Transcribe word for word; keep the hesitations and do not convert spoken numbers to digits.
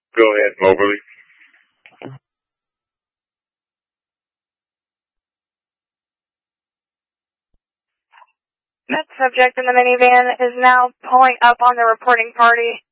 Go ahead, Moberly. That subject in the minivan is now pulling up on the reporting party.